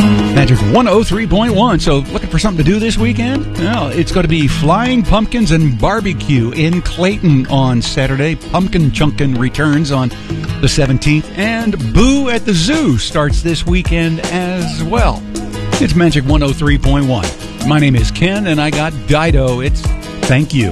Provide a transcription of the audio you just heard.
Magic 103.1. So looking for something to do this weekend? Well, it's going to be Flying Pumpkins and Barbecue in Clayton on Saturday. Pumpkin Chunkin' returns on the 17th. And Boo at the Zoo starts this weekend as well. It's Magic 103.1. My name is Ken, and I got Dido. It's Thank You.